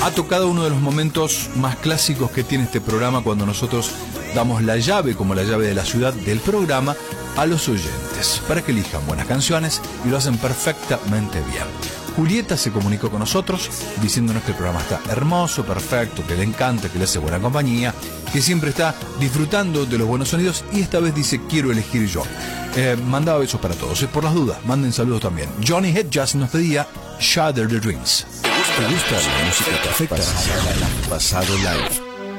ha tocado uno de los momentos más clásicos que tiene este programa, cuando nosotros damos la llave, como la llave de la ciudad del programa, a los oyentes para que elijan buenas canciones, y lo hacen perfectamente bien. Julieta se comunicó con nosotros diciéndonos que el programa está hermoso, perfecto, que le encanta, que le hace buena compañía, que siempre está disfrutando de los buenos sonidos, y esta vez dice: quiero elegir yo. Mandaba besos para todos. Por las dudas, manden saludos también. Johnny Hedges nos pedía Shatter the Dreams. ¿Te gusta la música perfecta? Pasado live.